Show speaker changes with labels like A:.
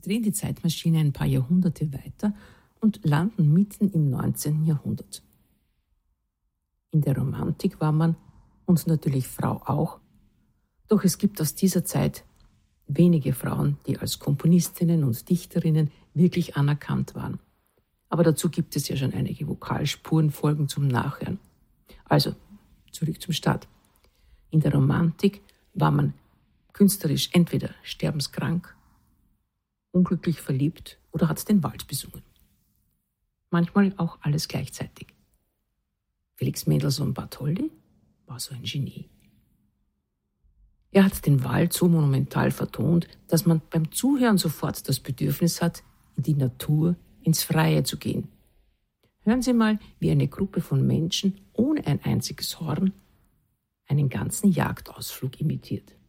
A: drehen die Zeitmaschine ein paar Jahrhunderte weiter und landen mitten im 19. Jahrhundert. In der Romantik war man, und natürlich Frau auch, doch es gibt aus dieser Zeit wenige Frauen, die als Komponistinnen und Dichterinnen wirklich anerkannt waren. Aber dazu gibt es ja schon einige Vokalspurenfolgen zum Nachhören. Also, zurück zum Start. In der Romantik war man künstlerisch entweder sterbenskrank, unglücklich verliebt oder hat den Wald besungen. Manchmal auch alles gleichzeitig. Felix Mendelssohn Bartholdy war so ein Genie. Er hat den Wald so monumental vertont, dass man beim Zuhören sofort das Bedürfnis hat, in die Natur, ins Freie zu gehen. Hören Sie mal, wie eine Gruppe von Menschen ohne ein einziges Horn einen ganzen Jagdausflug imitiert.